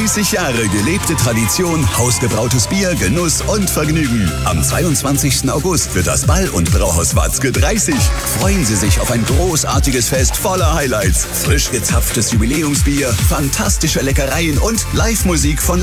30 Jahre gelebte Tradition, hausgebrautes Bier, Genuss und Vergnügen. Am 22. August wird das Ball- und Brauhaus Watzke 30. Freuen Sie sich auf ein großartiges Fest voller Highlights. Frisch gezapftes Jubiläumsbier, fantastische Leckereien und Live-Musik von